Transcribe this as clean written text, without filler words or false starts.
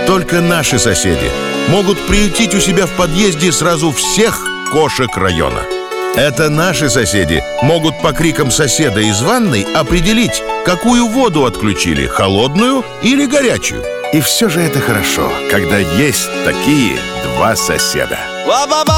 Только наши соседи могут приютить у себя в подъезде сразу всех кошек района. Это наши соседи могут по крикам соседа из ванной определить, какую воду отключили, холодную или горячую. И все же это хорошо, когда есть такие два соседа.